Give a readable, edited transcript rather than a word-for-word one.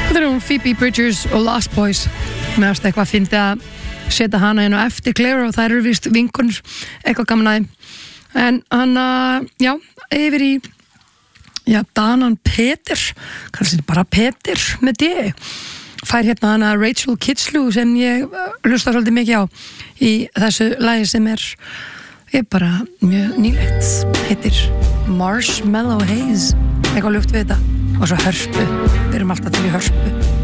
Þetta hún Phoebe Bridgers og Lost Boys. Meðast eitthvað að finna að setja hana inn og eftir Claire og þær eru vist vinkonur, eitthvað gaman að þeim. En hann, já, yfir í Danan Peter, kannski bara Peter með D. Fær hérna hana Rachel Kitsloo sem ég hlusta svolítið mikið á í þessu lagi sem er bara mjög nýlegt. Heitir Marshmallow Haze, eitthvað luft við þetta. Og svo hörpu, við erum alltaf til í hörpu.